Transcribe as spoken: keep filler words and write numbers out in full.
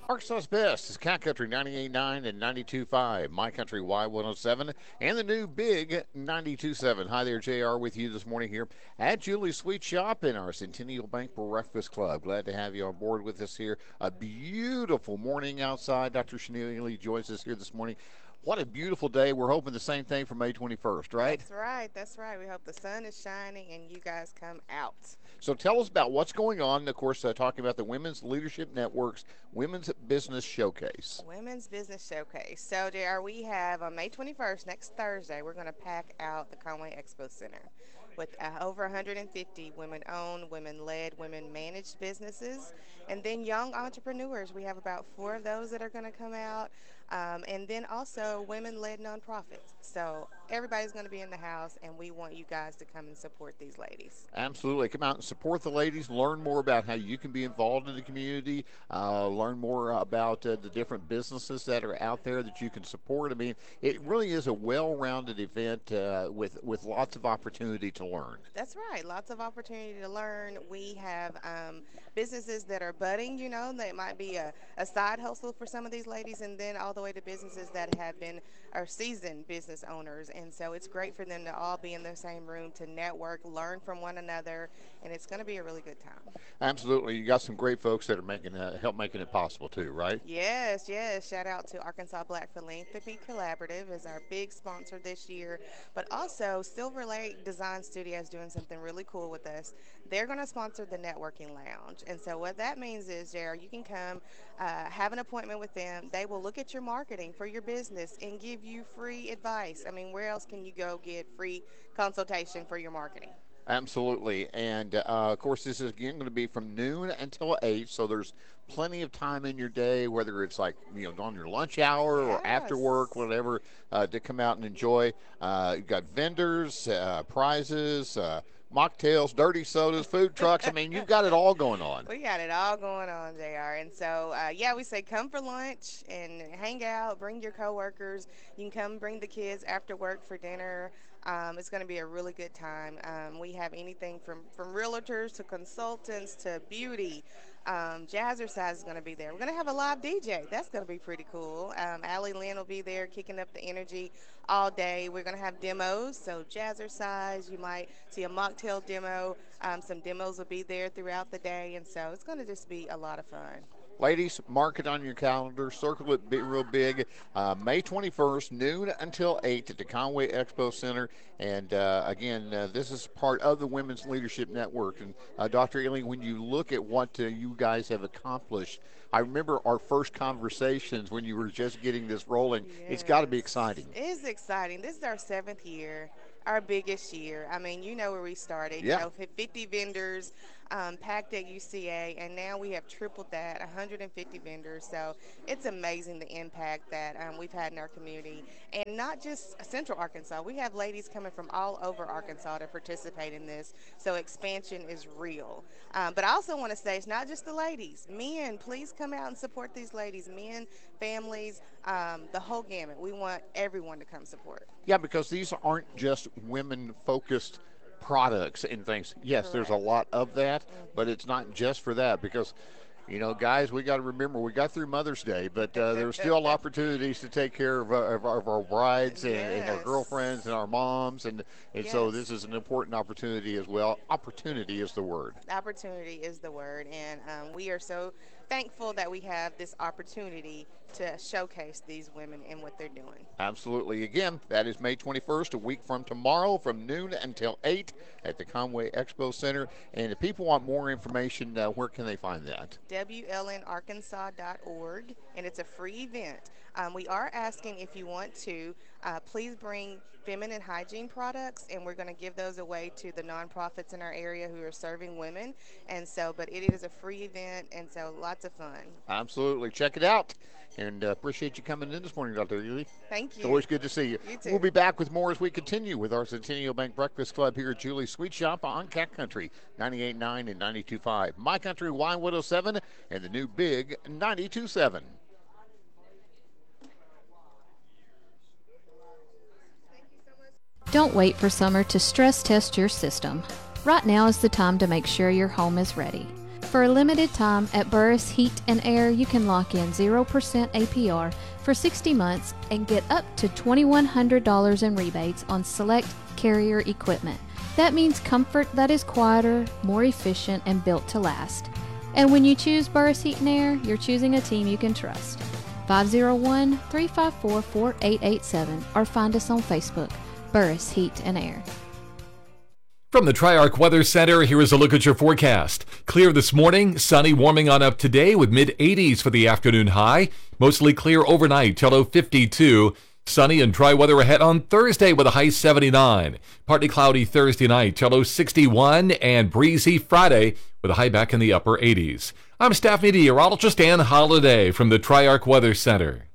Arkansas's best is Cat Country ninety-eight point nine and ninety-two point five, My Country Y one oh seven, and the new Big ninety-two point seven. Hi there, J R, with you this morning here at Julie's Sweet Shop in our Centennial Bank Breakfast Club. Glad to have you on board with us here. A beautiful morning outside. Doctor Chanel Lee joins us here this morning. What a beautiful day. We're hoping the same thing for May twenty-first, right? That's right. That's right. We hope the sun is shining and you guys come out. So tell us about what's going on. Of course, uh, talking about the Women's Leadership Network's Women's Business Showcase. Women's Business Showcase. So, J R, we have on May twenty-first, next Thursday, we're going to pack out the Conway Expo Center with uh, over one hundred fifty women-owned, women-led, women-managed businesses, and then young entrepreneurs. We have about four of those that are going to come out, um, and then also women-led nonprofits. So everybody's going to be in the house, and we want you guys to come and support these ladies. Absolutely. Come out and support the ladies. Learn more about how you can be involved in the community. Uh, learn more about uh, the different businesses that are out there that you can support. I mean, it really is a well-rounded event uh, with, with lots of opportunity to learn. That's right. Lots of opportunity to learn. We have um, businesses that are budding, you know, that might be a, a side hustle for some of these ladies, and then all the way to businesses that have been are seasoned business owners. And so it's great for them to all be in the same room to network, learn from one another, and it's going to be a really good time. Absolutely. You got some great folks that are making uh, help making it possible too, right? Yes, yes. Shout out to Arkansas Black Philanthropy Collaborative as our big sponsor this year, but also Silver Lake Design Studios doing something really cool with us. They're going to sponsor the networking lounge, and so what that means is, J R, you can come, uh, have an appointment with them. They will look at your marketing for your business and give you free advice. I mean, where else can you go get free consultation for your marketing? Absolutely. And uh, of course, this is again going to be from noon until eight. So there's plenty of time in your day, whether it's like, you know, on your lunch hour or after work, Yes. whatever, uh, to come out and enjoy. Uh, you've got vendors, uh, prizes, uh, mocktails, dirty sodas, food trucks. I mean, you've got it all going on. We got it all going on, J R. And so, uh, yeah, we say come for lunch and hang out, bring your coworkers. You can come bring the kids after work for dinner. Um, it's going to be a really good time. Um, we have anything from, from realtors to consultants to beauty. Um, Jazzercise is going to be there. We're going to have a live D J. That's going to be pretty cool. Um, Allie Lynn will be there kicking up the energy all day. We're going to have demos. So Jazzercise, you might see a mocktail demo. Um, some demos will be there throughout the day. And so it's going to just be a lot of fun. Ladies, mark it on your calendar. Circle it big, real big. Uh, May twenty-first, noon until eight at the Conway Expo Center. And uh, again, uh, this is part of the Women's Leadership Network. And uh, Doctor Ely, when you look at what uh, you guys have accomplished, I remember our first conversations when you were just getting this rolling. It's got to be Yes, exciting. it's exciting. This is our seventh year, our biggest year. I mean, you know where we started. You Yeah. know, fifty vendors um, packed at U C A, and now we have tripled that, one hundred fifty vendors. So it's amazing the impact that um, we've had in our community, and not just Central Arkansas. We have ladies coming from all over Arkansas to participate in this. So expansion is real. Um, but I also want to say it's not just the ladies. Men, please come out and support these ladies. Men, families, um, the whole gamut. We want everyone to come support. Yeah, because these aren't just women focused products and things. Yes, there's a Correct. lot of that, but Mhm. it's not just for that because, you know, guys, we got to remember we got through Mother's Day, but uh, there's still opportunities to take care of, uh, of, our, of our brides and, and our girlfriends Yes. and our moms. And, and so this Yes. is an important opportunity as well. Opportunity is the word. Opportunity is the word, and um, we are so thankful that we have this opportunity to showcase these women and what they're doing. Absolutely. Again, that is May twenty-first, a week from tomorrow, from noon until eight at the Conway Expo Center. And if people want more information, uh, where can they find that? W L N Arkansas dot org, and it's a free event. Um, we are asking if you want to, uh, please bring feminine hygiene products, and we're going to give those away to the nonprofits in our area who are serving women. And so, but it is a free event, and so lots of fun. Absolutely. Check it out. And uh, appreciate you coming in this morning, Doctor Ely. Thank It's always you. good to see you. You We'll too. be back with more as we continue with our Centennial Bank Breakfast Club here at Julie's Sweet Shop on Cat Country ninety-eight point nine and ninety-two point five. My Country Y one oh seven and the new Big ninety-two point seven. Don't wait for summer to stress test your system. Right now is the time to make sure your home is ready. For a limited time at Burris Heat and Air, you can lock in zero percent A P R for sixty months and get up to two thousand one hundred dollars in rebates on select Carrier equipment. That means comfort that is quieter, more efficient, and built to last. And when you choose Burris Heat and Air, you're choosing a team you can trust. five oh one, three five four, four eight eight seven or find us on Facebook, Burris Heat and Air. From the Tri-Arc Weather Center, here is a look at your forecast. Clear this morning, sunny, warming on up today with mid eighties for the afternoon high. Mostly clear overnight till low fifty-two. Sunny and dry weather ahead on Thursday with a high seventy-nine. Partly cloudy Thursday night till low sixty-one, and breezy Friday with a high back in the upper eighties. I'm staff meteorologist Ann Holiday from the Tri-Arc Weather Center.